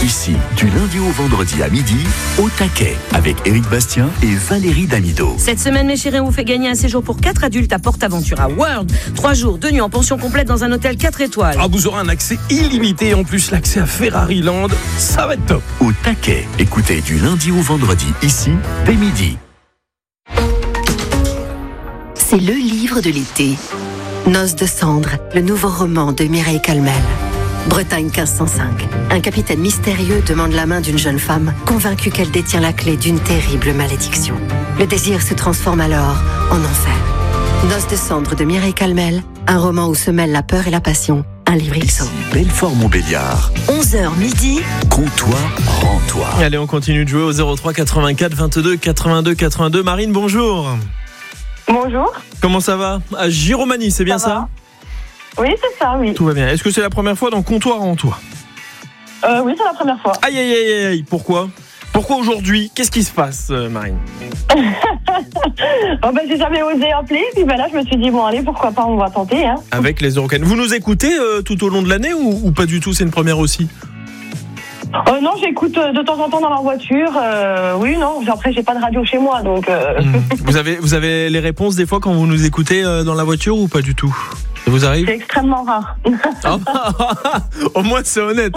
Ici, du lundi au vendredi à midi, au taquet, avec Éric Bastien et Valérie Damido. Cette semaine, mes chéris, on vous fait gagner un séjour pour 4 adultes à PortAventura World. 3 jours, 2 nuits en pension complète dans un hôtel 4 étoiles. Ah, vous aurez un accès illimité et en plus l'accès à Ferrari Land. Ça va être top. Au taquet, écoutez du lundi au vendredi, ici, dès midi. C'est le livre de l'été. Noces de cendres, le nouveau roman de Mireille Calmel. Bretagne 1505. Un capitaine mystérieux demande la main d'une jeune femme, convaincue qu'elle détient la clé d'une terrible malédiction. Le désir se transforme alors en enfer. Noces de cendres de Mireille Calmel, un roman où se mêlent la peur et la passion. Un livre Ici, XO. Belfort-Montbéliard. 11h midi. Comptoir, rends-toi. Allez, on continue de jouer au 03 84 22 82 82. Marine, bonjour. Bonjour. Comment ça va? À Giromagny, c'est bien ça? Oui, c'est ça, oui. Tout va bien. Est-ce que c'est la première fois dans Comptoir en toi? Oui, c'est la première fois. Aïe, aïe, aïe, aïe. Pourquoi aujourd'hui? Qu'est-ce qui se passe, Marine? J'ai jamais osé appeler, puis là, je me suis dit, bon, allez, pourquoi pas, on va tenter. Hein. Avec les Eurocaines. Vous nous écoutez tout au long de l'année ou pas du tout? C'est une première aussi? Non, j'écoute de temps en temps dans la voiture. Oui, non, après, j'ai pas de radio chez moi, donc... Vous avez les réponses des fois quand vous nous écoutez dans la voiture ou pas du tout? Ça vous arrive? C'est extrêmement rare. Au moins c'est honnête.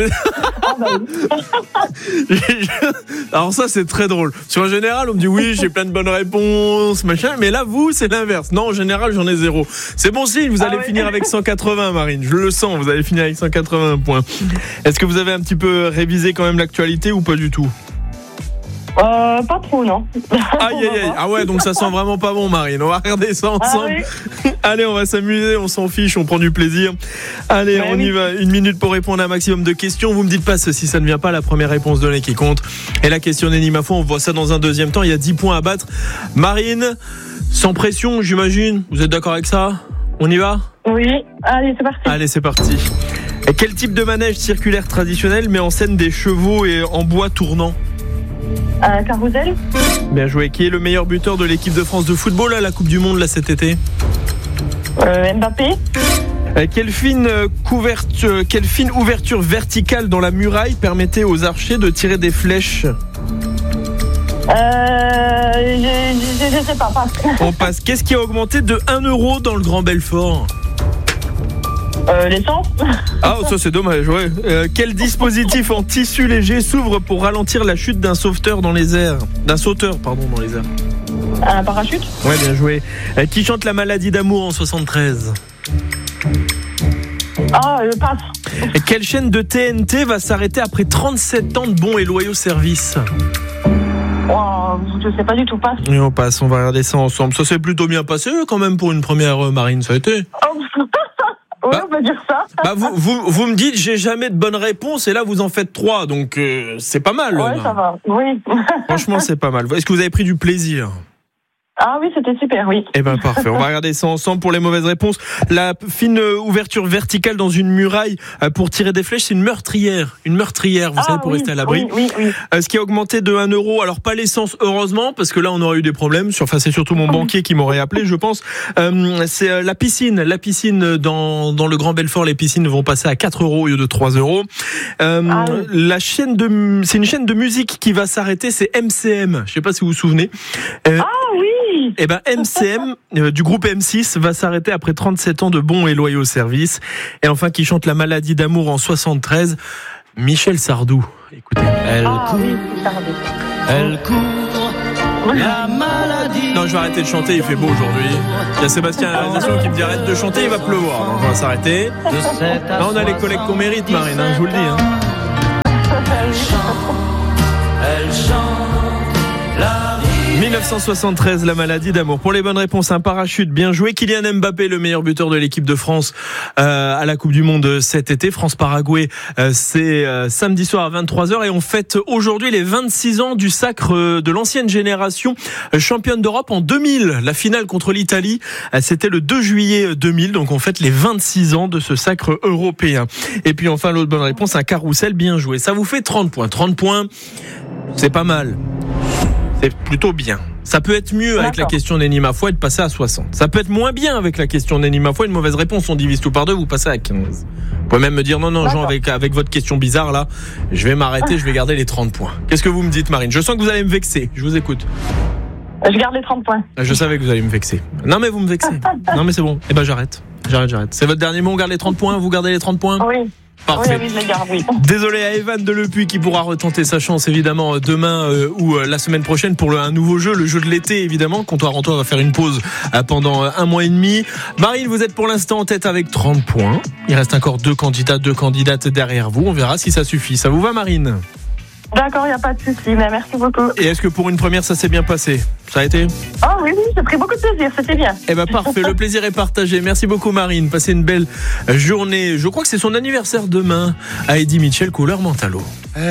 Alors ça c'est très drôle. En général on me dit oui j'ai plein de bonnes réponses machin, mais là vous c'est l'inverse. Non, en général j'en ai 0. C'est bon signe, vous allez finir avec 180 Marine. Je le sens, vous allez finir avec 180 points. Est-ce que vous avez un petit peu révisé quand même l'actualité ou pas du tout? Pas trop, non. Aïe, aïe, aïe. Ah ouais, donc ça sent vraiment pas bon, Marine. On va regarder ça ensemble. Oui. Allez, on va s'amuser, on s'en fiche, on prend du plaisir. Allez, on y va. 1 minute pour répondre à un maximum de questions. Vous me dites pas si ça ne vient pas, la première réponse donnée qui compte. Et la question n'est ni ma foi, on voit ça dans un deuxième temps. Il y a 10 points à battre. Marine, sans pression, j'imagine. Vous êtes d'accord avec ça? On y va? Oui, allez, c'est parti. Allez, c'est parti. Et quel type de manège circulaire traditionnel met en scène des chevaux et en bois tournant? Carousel. Bien joué. Qui est le meilleur buteur de l'équipe de France de football à la Coupe du Monde là, cet été? Mbappé. Quelle fine ouverture verticale dans la muraille permettait aux archers de tirer des flèches? Je sais pas. On passe. Qu'est-ce qui a augmenté de 1 euro dans le Grand Belfort? L'essence. Ah, ça c'est dommage, ouais. Quel dispositif en tissu léger s'ouvre pour ralentir la chute d'un sauveteur dans les airs? D'un sauteur, pardon, dans les airs. Un parachute. Ouais, bien joué. Qui chante La maladie d'amour en 73? Passe. Quelle chaîne de TNT va s'arrêter après 37 ans de bons et loyaux services? Je sais pas du tout, passe. Et on passe, on va regarder ça ensemble. Ça s'est plutôt bien passé quand même pour une première Marine, ça a été. Oui, on peut dire ça. Vous me dites j'ai jamais de bonnes réponses et là vous en faites 3, donc c'est pas mal. Ouais, ça va, oui. Franchement c'est pas mal. Est-ce que vous avez pris du plaisir? Ah oui, c'était super, oui. Eh ben parfait, on va regarder ça ensemble pour les mauvaises réponses. La fine ouverture verticale dans une muraille pour tirer des flèches, c'est une meurtrière. Une meurtrière, vous savez, pour rester à l'abri. Oui. Ce qui a augmenté de 1 euro, alors pas l'essence heureusement, parce que là on aurait eu des problèmes. C'est surtout mon banquier qui m'aurait appelé, je pense. C'est la piscine. La piscine dans le Grand Belfort, les piscines vont passer à 4 euros au lieu de 3 euros. La chaîne c'est une chaîne de musique qui va s'arrêter, c'est MCM. Je sais pas si vous vous souvenez. Oui. Eh ben MCM du groupe M6 va s'arrêter après 37 ans de bons et loyaux services. Et enfin, qui chante La maladie d'amour en 73, Michel Sardou. Écoutez. Elle court, la maladie. Non, je vais arrêter de chanter, il fait beau aujourd'hui. Il y a Sébastien à la réalisation qui me dit arrête de chanter, il va pleuvoir. Donc on va s'arrêter. Là, on a les collègues qu'on mérite, Marine, je vous le dis. Elle chante la 1973, La maladie d'amour. Pour les bonnes réponses, un parachute, bien joué. Kylian Mbappé, le meilleur buteur de l'équipe de France à la Coupe du Monde cet été. France-Paraguay, c'est samedi soir à 23h et on fête aujourd'hui les 26 ans du sacre de l'ancienne génération championne d'Europe en 2000. La finale contre l'Italie, c'était le 2 juillet 2000, donc on fête les 26 ans de ce sacre européen. Et puis enfin, l'autre bonne réponse, un carrousel, bien joué. Ça vous fait 30 points. 30 points, c'est pas mal. C'est plutôt bien. Ça peut être mieux avec la question Nenny ma foi et de passer à 60. Ça peut être moins bien avec la question Nenny ma foi, une mauvaise réponse, on divise tout par 2, vous passez à 15. Vous pouvez même me dire non Jean, avec votre question bizarre là, je vais m'arrêter, je vais garder les 30 points. Qu'est-ce que vous me dites Marine? Je sens que vous allez me vexer, je vous écoute. Je garde les 30 points. Je savais que vous allez me vexer. Non mais vous me vexez. Non mais c'est bon, j'arrête. C'est votre dernier mot, on garde les 30 points, vous gardez les 30 points? Oui. Parfait. Oui, je les garde, oui. Désolé à Evan de Lepuy qui pourra retenter sa chance évidemment demain ou la semaine prochaine pour un nouveau jeu, le jeu de l'été évidemment. Comptoir Rantois va faire une pause pendant 1 mois et demi. Marine, vous êtes pour l'instant en tête avec 30 points. Il reste encore 2 candidats, 2 candidates derrière vous. On verra si ça suffit. Ça vous va Marine? D'accord, il n'y a pas de souci, mais merci beaucoup. Et est-ce que pour une première ça s'est bien passé? Ça a été? Oh oui, j'ai pris beaucoup de plaisir, c'était bien. Eh ben parfait, le plaisir est partagé. Merci beaucoup Marine, passez une belle journée. Je crois que c'est son anniversaire demain à Eddie Mitchell, couleur Mentalo.